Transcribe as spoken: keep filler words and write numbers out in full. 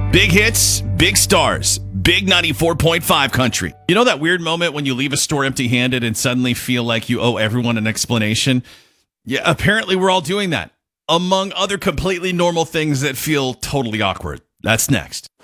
Big hits, big stars, big ninety-four point five country. You know that weird moment when you leave a store empty-handed and suddenly feel like you owe everyone an explanation? Yeah, apparently we're all doing that, among other completely normal things that feel totally awkward. That's next.